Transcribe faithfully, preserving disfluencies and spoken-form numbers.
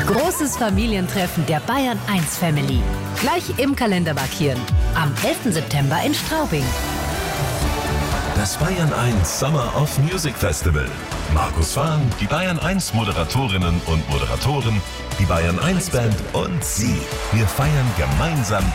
Großes Familientreffen der Bayern eins Family. Gleich im Kalender markieren. Am elften September in Straubing. Das Bayern eins Summer of Music Festival. Markus Fahn, die Bayern eins Moderatorinnen und Moderatoren, die Bayern eins Band und Sie. Wir feiern gemeinsam